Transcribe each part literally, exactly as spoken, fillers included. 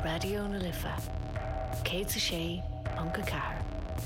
Radio na Lifa. Cé sa sé an go ceathair.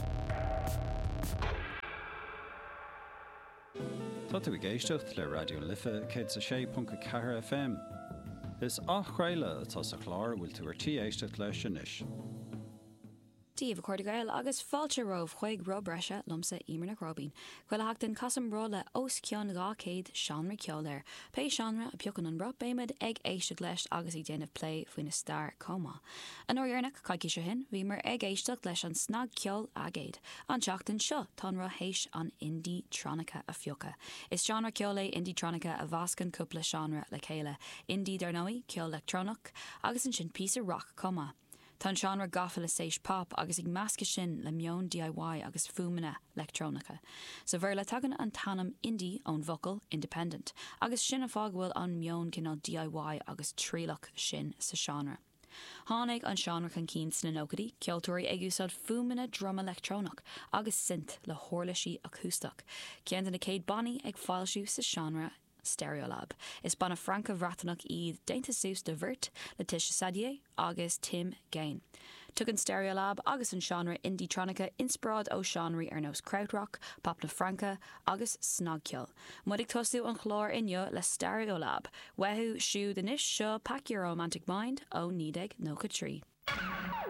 Tá tú géisteacht le Radio Lifa cé sa sé punca ceathair F M. Is ach chraile atá sa chlár bhfuil tú ar tí éisteacht leis sin is. Díomh Cordigail agus fáilte roh chuig rob breise lumsa Emer na Robin. Gfuil hacht den casam rola os ceann gá céad seanra ceolir. Pe seanra a peocan an rob béimid ag éisteach leis agus i déanamh play faoin na star coma. An orhearnach caiici se hin, bhí mar ag éisteach leis an snag ceol agéid. An seachtain seo tá ra héis an indie tronica a fioca. Is seanra ceola indie tronica a bhascan cúpla seanra le chéile. Indie darnói ceol electronach agus an sin písa rock coma. Tá seanra gafa le séis pop agus ag measca sin le mion D I Y agus fumana electronica. So bhar le tagan an tanam indie ón vocal independent, agus sin a fághfuil an mion cinál D I Y agus trílach sin sa seanra. Tháinig an seanra an cín sna nócadí, ceoltóirí ag úsáid fumana drum electronach agus synth le hórlaisí acústach. Ceann na céad baní ag fáilsiú sa seanra Stereolab. Is banna Franca Vratanach iad Dainta Seuss de Vert, Letitia Sadier agus Tim Gain. Tug an Stereolab agus an genre indie tronica inspirad ó genre ar nós krautrock, pop na Franca agus snagceol. Mudig tosú an chlár inniu le Stereolab. Wehu siú den isis seo pack your romantic mind ó nídeg nócha trí.